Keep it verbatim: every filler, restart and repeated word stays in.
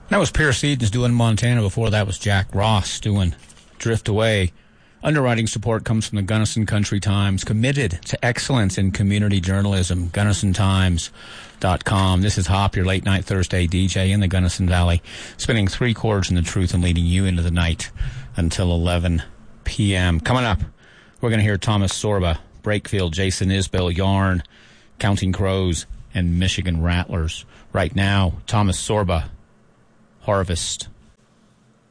That was Pierce Edens doing Montana. Before that was Jack Ross doing Drift Away. Underwriting support comes from the Gunnison Country Times, committed to excellence in community journalism, gunnison times dot com. This is Hop, your late night Thursday D J in the Gunnison Valley, spinning three chords in the truth and leading you into the night until eleven p.m. Coming up, we're going to hear Thomas Sorba, Brakefield, Jason Isbell, Yarn, Counting Crows, and Michigan Rattlers. Right now, Thomas Sorba, Harvest.